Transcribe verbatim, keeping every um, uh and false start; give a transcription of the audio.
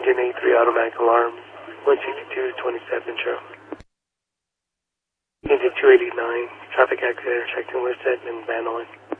Engine eighty-three automatic alarms, one sixty-two to twenty-seven, show. Engine two eighty-nine, traffic accident intersecting West Edmond, Van Noy.